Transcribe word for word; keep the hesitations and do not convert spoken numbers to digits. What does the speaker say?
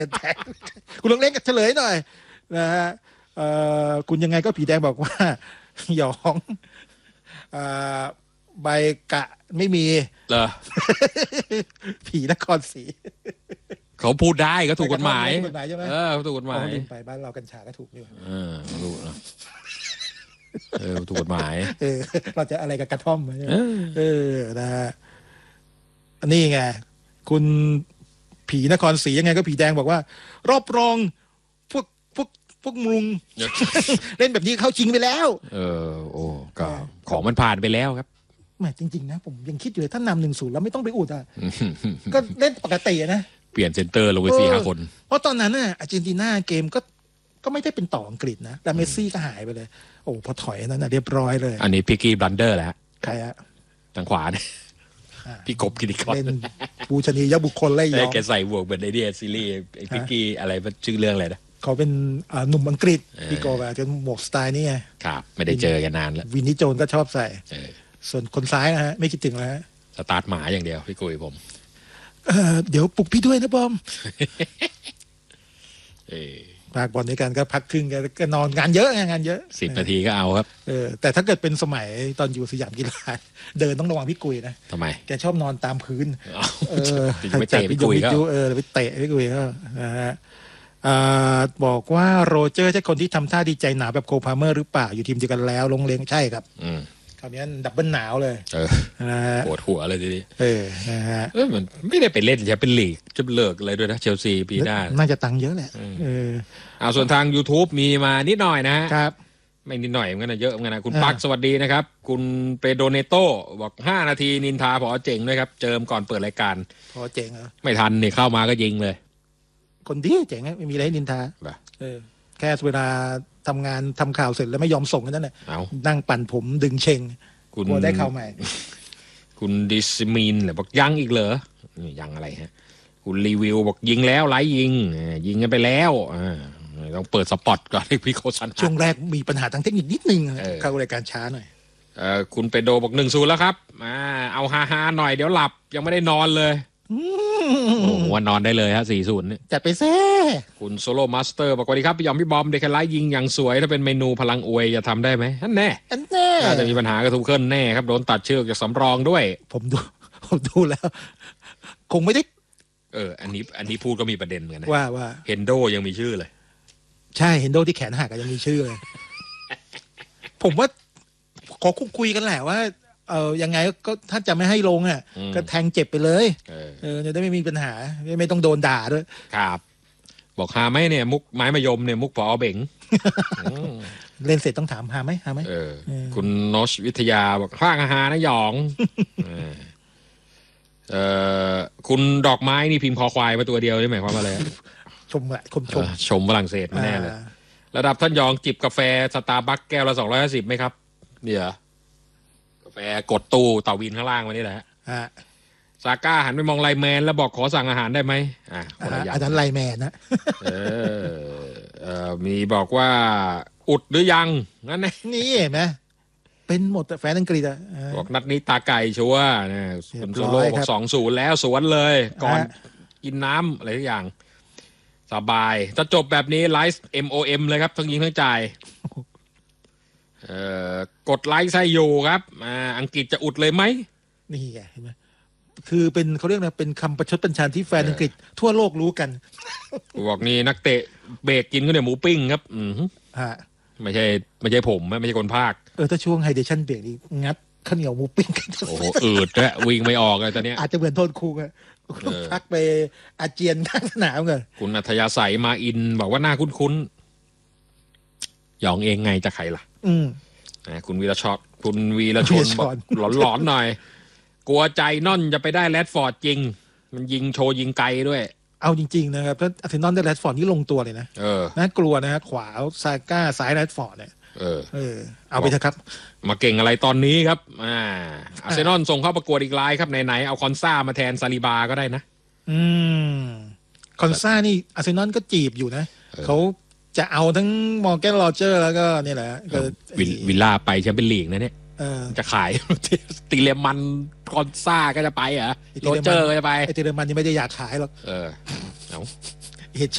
แดงคุณลองเล่นกับเฉลยหน่อยนะฮะคุณยังไงก็ผีแดงบอกว่าหยองใบกะไม่มีเหรอผีนครศรีเขาพูดได้ก็ถูกกฎหมายใช่ไหมเออถูกกฎหมายไปบ้านเรากัญชาก็ถูกนี่เออรู้นะเออถูกกฎหมายเออเราจะอะไรกับกระท่อมเออนะฮะอันนี้ไงคุณผีนครศรียังไงก็ผีแดงบอกว่ารอบรองพวกพวกพวกมุงเล่นแบบนี้เข้าชิงไปแล้วเออโอ้ก็ของมันผ่านไปแล้วครับแหมจริงๆนะผมยังคิดอยู่เลยถ้านำหนึ่งศูนย์แล้วไม่ต้องไปอุดอ่ะก็เล่นปกตินะเปลี่ยนเซนเตอร์ลงไปสี่ห้าคนเพราะตอนนั้นน่ะอาร์เจนตินาเกมก็ก็ไม่ได้เป็นต่ออังกฤษนะแล้วเมสซี่ก็หายไปเลยโอ้พอถอยนั้นน่ะเรียบร้อยเลยอันนี้พิกกี้บลันเดอร์แหละใครอะทางขวาเนี่ยพี่กบกิติกรเล่นปูชนียบุคคลเลยยองแกใส่บวกเหมือนในเดียซีรีส์ไอ้พิกกี้อะไรมันชื่อเรื่องอะไรนะเขาเป็นหนุ่มอังกฤษพี่กบอะจนหมวกสไตล์นี่ไงครับไม่ได้เจอกันนานแล้ววินนี่โจนก็ชอบใส่ส่วนคนซ้ายนะฮะไม่คิดถึงแล้วสตาร์ทหมาอย่างเดียวพี่กุยผมเดี๋ยวปลุกพี่ด้วยนะบอมพากบอลด้วยกันก็พักครึ่งก็นอนงานเยอะงานเยอะสิบนาทีก็เอาครับเออแต่ถ้าเกิดเป็นสมัยตอนอยู่สยามกีฬาเดินต้องระวังพี่กุยนะทำไมแกชอบนอนตามพื้นเออไปเตะพี่กุยก็เออไปเตะพี่กุยก็นะฮะบอกว่าโรเจอร์ใช่คนที่ทำท่าดีใจหนาวแบบโคพาเมอร์หรือเปล่าอยู่ทีมเดียวกันแล้วลงเลงใช่ครับคราวนี้ดับเบิลหนาวเลยเออปวดหัวเลยทีนี้เออนะฮะเออมันไม่ได้ไปเล่นใช่เป็นลีกจะเลิกอะไรด้วยนะเชลซีปีหน้าน่าจะตังค์เยอะแหละเออเอาส่วนทาง YouTube มีมานิดหน่อยนะฮะครับไม่นิดหน่อยเหมือนกันนะเยอะเหมือนกันนะคุณปักสวัสดีนะครับคุณเปโดเนโต้บอกห้านาทีนินทาพอเจ๋งด้วยครับเจิมก่อนเปิดรายการพอเจ๋งเหรอไม่ทันเนี่ยเข้ามาก็ยิงเลยคนดีเจ๋งไม่มีอะไรให้นินทาเออแค่เวลาทำงานทำข่าวเสร็จแล้วไม่ยอมส่งกันนั่นแหละนั่งปั่นผมดึงเชงกลัวได้ข่าวใหม่คุณดิสมินบอกยังอีกเหรอยังอะไรฮะคุณรีวิวบอกยิงแล้วไลฟ์ยิงยิงกันไปแล้วต้องเปิดสปอตก่อนให้พี่โคชันช่วงแรกมีปัญหาทางเทคนิคนิดนึงเข้ารายการช้าหน่อยคุณเปโดบอกหนึ่งศูนย์แล้วครับเอาฮาฮาหน่อยเดี๋ยวหลับยังไม่ได้นอนเลยโอ้โหนอนได้เลยฮะสี่ศูนย์จัดไปแซ่คุณโซโล่มาสเตอร์บอกสวัสดีครับพี่ยอมพี่บอมเด็กไลฟ์ยิงอย่างสวยถ้าเป็นเมนูพลังอวยจะทำได้ไหมนั่นแน่แน่จะมีปัญหากับทูเคิลแน่ครับโดนตัดเชือกจากสำรองด้วยผมดูผมดูแล้วคงไม่ได้เอออันนี้อันนี้พูดก็มีประเด็นเหมือนกันนะว่าว่าเฮนโดยังมีชื่อเลยใช่เฮนโดที่แขนหักยังมีชื่อเลยผมว่าขอคุยกันแหละว่าเออยังไงก็ถ้าจะไม่ให้ลงอ่ะก็แทงเจ็บไปเลยเออจะได้ไม่มีปัญหาไม่ต้องโดนด่าด้วยครับบอกหาไหมเนี่ยมุกไม้มะยมเนี่ยมุกปอเบ่งเล่นเสร็จต้องถามหาไหมหาไหมเออคุณโนชวิทยาบอกข้างหานะหยองเออคุณดอกไม้นี่พิมพ์คอควายมาตัวเดียวใช่ไหมความว่าอะไรชมอะชมชมชมฝรั่งเศสมาแน่เลยระดับท่านหยองจิบกาแฟสตาร์บัคแก้วละสองร้อยห้าสิบไหมครับเนี่ยกาแฟกดตู้เต่าวินข้างล่างมานี่แหละฮะซาก้าหันไปมองไลแมนแล้วบอกขอสั่งอาหารได้ไหมอ่าคนละอย่างอาจารย์ไลแมนนะเออเออมีบอกว่าอุดหรือยังนั่นไงนี่เห็นไหมเป็นหมดแฟนอังกฤษอ่ะบอกนัดนี้ตาไก่ชัวร์นะคุณโซโล่บอกสองศูนย์แล้วสวนเลยก่อนกินน้ำอะไรทุกอย่างสบายจะจบแบบนี้ไลฟ์ เอ็ม โอ เอ็ม เลยครับทั้งยิงทั้งจ่ายเอ่อกดไลค์ใส่อยู่ครับอ่าอังกฤษจะอุดเลยไหมนี่ไงเห็นไหมคือเป็นเขาเรียกนะเป็นคำประชดประชันที่แฟนอังกฤษทั่วโลกรู้กันบอกนี่นักเตะเบรกกินก็เนี่ยหมูปิ้งครับอืมฮะไม่ใช่ไม่ใช่ผมไม่ใช่คนภาคเออถ้าช่วงไฮเดชั่นเบรกนี่งัดข้าวเหนียวหมูปิ้งโอ้โหอืดแล้ววิ่งไม่ออกเลยตอนนี้อาจจะเหมือนโทษครูอะพักไปอาเจียนข้างสนามกันคุณอัธยาศัยมาอินบอกว่าหน้าคุ้นๆหยองเองไงจะใครล่ะอืมคุณวีรชดคุณวีรชนบอกหลอนๆหน่อยกลัวใจน่อนจะไปได้แรดฟอร์ดจริงมันยิงโชว์ยิงไกลด้วยเอาจริงๆนะครับถ้าอาร์เซนอลได้แรดฟอร์ดนี่ลงตัวเลยนะเออน่ากลัวนะฮะขวาซาก้าซ้ายแรดฟอร์ดเนี่ยเออเออเอาไปเถอะครับมาเก่งอะไรตอนนี้ครับอ่าอาร์เซนอลส่งเข้าประกวดอีกรายครับไหนๆเอาคอนซ่ามาแทนซาลิบาก็ได้นะอืมคอนซ่านี่อาร์เซนอลก็จีบอยู่นะเขาจะเอาทั้งมอร์แกนโรเจอร์แล้วก็นี่แหละวิลล่าไปแชมเปี้ยนลีกนะเนี่ยจะขายตีเลมันคอนซ่าก็จะไปเหรอโรเจอร์ก็จะไปไอตีเลมันยังไม่ได้อยากขายหรอกเออเอา